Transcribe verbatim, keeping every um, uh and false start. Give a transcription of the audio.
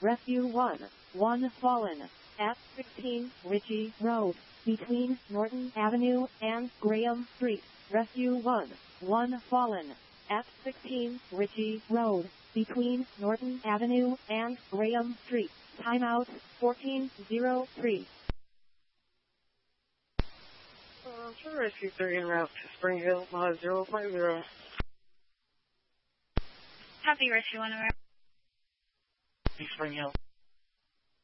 Rescue one, one fallen, at sixteen Ritchie Road, between Norton Avenue and Graham Street. Rescue one, one fallen, at sixteen Ritchie Road, between Norton Avenue and Graham Street. Timeout fourteen oh three. Uh, for Rescue three en route to Spring Hill, miles zero five zero. Copy, Rescue one en route. Spring Hill.